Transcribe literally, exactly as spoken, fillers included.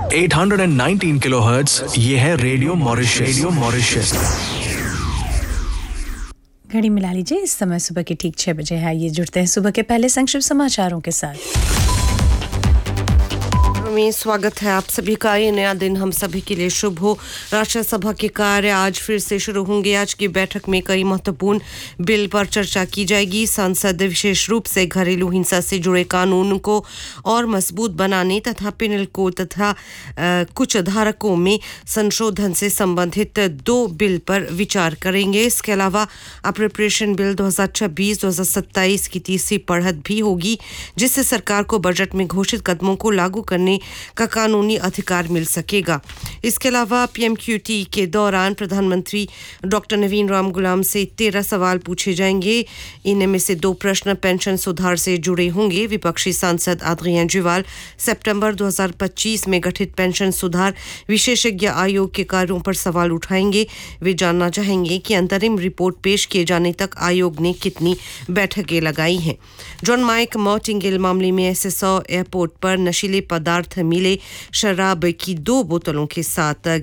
आठ सौ उन्नीस किलोहर्ट्ज, ये है रेडियो मॉरिशस। Radio Mauritius. घड़ी मिला लीजिए, इस समय सुबह के ठीक छह बजे है। ये जुड़ते हैं सुबह के पहले संक्षिप्त समाचारों के साथ। में स्वागत है आप सभी का। ये नया दिन हम सभी के लिए शुभ हो। राष्ट्रीय सभा के कार्य आज फिर से शुरू होंगे। आज की बैठक में कई महत्वपूर्ण बिल पर चर्चा की जाएगी। सांसद विशेष रूप से घरेलू हिंसा से जुड़े कानून को और मजबूत बनाने तथा पिनल कोड तथा आ, कुछ धारकों में संशोधन से संबंधित दो बिल पर विचार करेंगे। इसके अलावा अप्रोप्रिएशन बिल दो हज़ार छब्बीस दो हज़ार सत्ताईस की तीसरी पढ़त भी होगी, जिससे सरकार को बजट में घोषित कदमों को लागू करने का कानूनी अधिकार मिल सकेगा। इसके अलावा पीएमक्यूटी के दौरान प्रधानमंत्री डॉक्टर नवीन राम गुलाम से तेरह सवाल पूछे जाएंगे। इनमें से दो प्रश्न पेंशन सुधार से जुड़े होंगे। विपक्षी सांसद आद्रियान जुवाल सितंबर दो हज़ार पच्चीस में गठित पेंशन सुधार विशेषज्ञ आयोग के कार्यों पर सवाल उठाएंगे। वे जानना चाहेंगे कि अंतरिम रिपोर्ट पेश किए जाने तक आयोग ने कितनी बैठकें लगाई हैं। जॉन माइक मॉर्टिंगेल मामले में एसएसओ एयरपोर्ट पर नशीले पदार्थ मिले। शराब की दो बोतलों के साथ